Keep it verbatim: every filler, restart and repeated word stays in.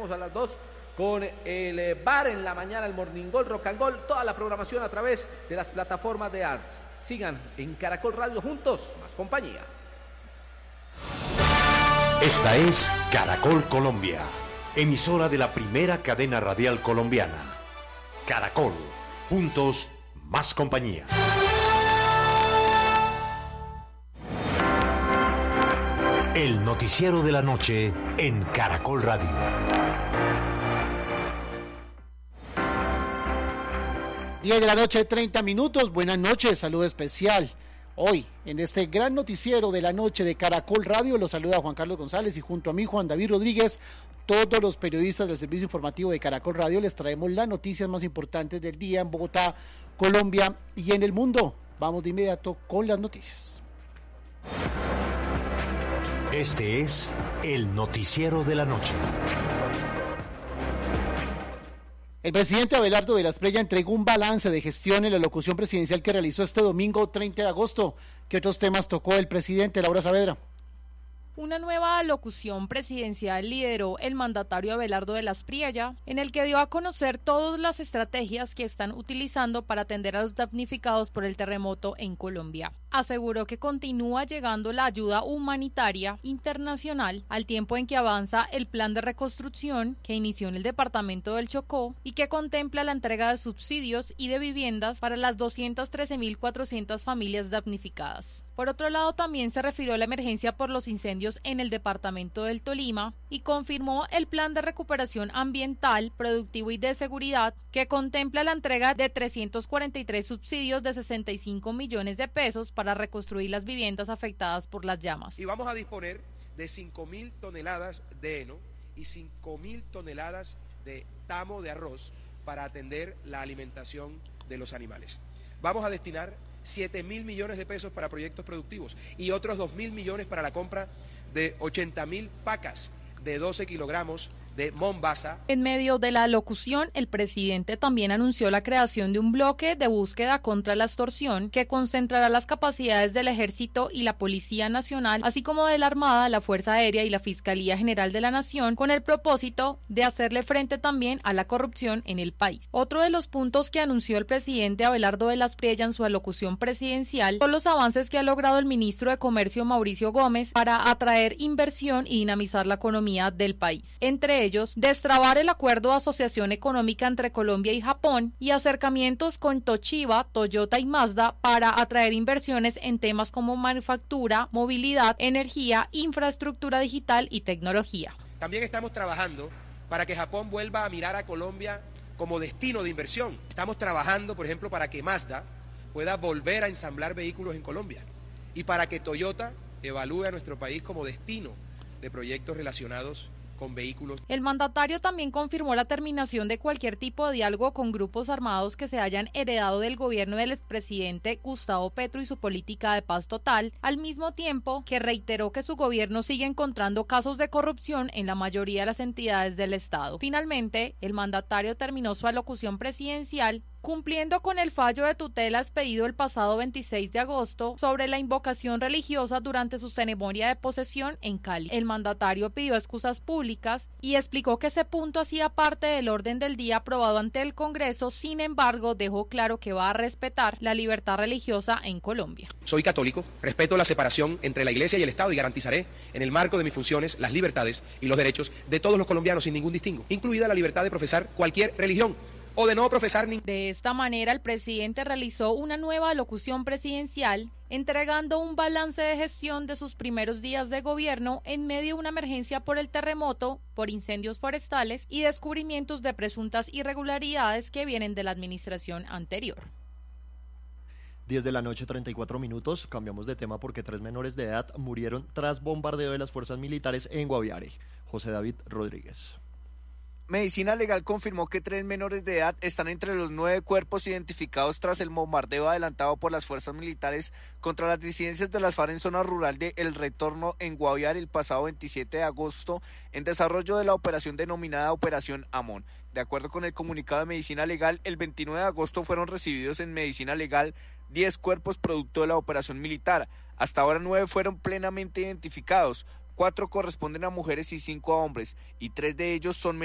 Regresamos a las dos con el bar en la mañana, el Morning Gol, Rock and Gol, toda la programación a través de las plataformas de Arts. Sigan en Caracol Radio juntos, más compañía. Esta es Caracol Colombia, emisora de la primera cadena radial colombiana. Caracol, juntos, más compañía. El noticiero de la noche en Caracol Radio. diez de la noche, treinta minutos. Buenas noches, saludo especial. Hoy, en este gran noticiero de la noche de Caracol Radio, los saluda Juan Carlos González y junto a mí, Juan David Rodríguez, todos los periodistas del servicio informativo de Caracol Radio, les traemos las noticias más importantes del día en Bogotá, Colombia y en el mundo. Vamos de inmediato con las noticias. Este es el noticiero de la noche. El presidente Abelardo de la Espriella entregó un balance de gestión en la locución presidencial que realizó este domingo treinta de agosto. ¿Qué otros temas tocó el presidente? Laura Saavedra. Una nueva locución presidencial lideró el mandatario Abelardo de la Espriella, en el que dio a conocer todas las estrategias que están utilizando para atender a los damnificados por el terremoto en Colombia. Aseguró que continúa llegando la ayuda humanitaria internacional al tiempo en que avanza el plan de reconstrucción que inició en el departamento del Chocó y que contempla la entrega de subsidios y de viviendas para las doscientas trece mil cuatrocientas familias damnificadas. Por otro lado, también se refirió a la emergencia por los incendios en el departamento del Tolima y confirmó el plan de recuperación ambiental, productivo y de seguridad que contempla la entrega de trescientos cuarenta y tres subsidios de sesenta y cinco millones de pesos para reconstruir las viviendas afectadas por las llamas. Y vamos a disponer de cinco mil toneladas de heno y cinco mil toneladas de tamo de arroz para atender la alimentación de los animales. Vamos a destinar siete mil millones de pesos para proyectos productivos y otros dos mil millones para la compra de ochenta mil pacas de doce kilogramos de Mombasa. En medio de la locución, el presidente también anunció la creación de un bloque de búsqueda contra la extorsión que concentrará las capacidades del Ejército y la Policía Nacional, así como de la Armada, la Fuerza Aérea y la Fiscalía General de la Nación, con el propósito de hacerle frente también a la corrupción en el país. Otro de los puntos que anunció el presidente Abelardo de la Espriella en su alocución presidencial son los avances que ha logrado el ministro de Comercio Mauricio Gómez para atraer inversión y dinamizar la economía del país. Entre ellos, destrabar el acuerdo de asociación económica entre Colombia y Japón y acercamientos con Toshiba, Toyota y Mazda para atraer inversiones en temas como manufactura, movilidad, energía, infraestructura digital y tecnología. También estamos trabajando para que Japón vuelva a mirar a Colombia como destino de inversión. Estamos trabajando, por ejemplo, para que Mazda pueda volver a ensamblar vehículos en Colombia y para que Toyota evalúe a nuestro país como destino de proyectos relacionados con vehículos. El mandatario también confirmó la terminación de cualquier tipo de diálogo con grupos armados que se hayan heredado del gobierno del expresidente Gustavo Petro y su política de paz total, al mismo tiempo que reiteró que su gobierno sigue encontrando casos de corrupción en la mayoría de las entidades del Estado. Finalmente, el mandatario terminó su alocución presidencial cumpliendo con el fallo de tutela expedido el pasado veintiséis de agosto sobre la invocación religiosa durante su ceremonia de posesión en Cali. El mandatario pidió excusas públicas y explicó que ese punto hacía parte del orden del día aprobado ante el Congreso, sin embargo, dejó claro que va a respetar la libertad religiosa en Colombia. Soy católico, respeto la separación entre la Iglesia y el Estado y garantizaré, en el marco de mis funciones, las libertades y los derechos de todos los colombianos sin ningún distingo, incluida la libertad de profesar cualquier religión o de no profesar ni... De esta manera, el presidente realizó una nueva alocución presidencial, entregando un balance de gestión de sus primeros días de gobierno en medio de una emergencia por el terremoto, por incendios forestales y descubrimientos de presuntas irregularidades que vienen de la administración anterior. diez de la noche, treinta y cuatro minutos. Cambiamos de tema porque tres menores de edad murieron tras bombardeo de las fuerzas militares en Guaviare. José David Rodríguez. Medicina Legal confirmó que tres menores de edad están entre los nueve cuerpos identificados tras el bombardeo adelantado por las fuerzas militares contra las disidencias de las FARC en zona rural de El Retorno en Guaviare el pasado veintisiete de agosto en desarrollo de la operación denominada Operación Amón. De acuerdo con el comunicado de Medicina Legal, el veintinueve de agosto fueron recibidos en Medicina Legal diez cuerpos producto de la operación militar. Hasta ahora nueve fueron plenamente identificados, cuatro corresponden a mujeres y cinco a hombres, y tres de ellos son